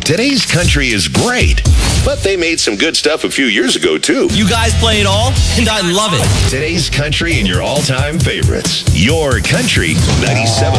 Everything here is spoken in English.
Today's country is great, but they made some good stuff a few years ago, too. You guys play it all, and I love it. Today's country and your all-time favorites. Your Country 97.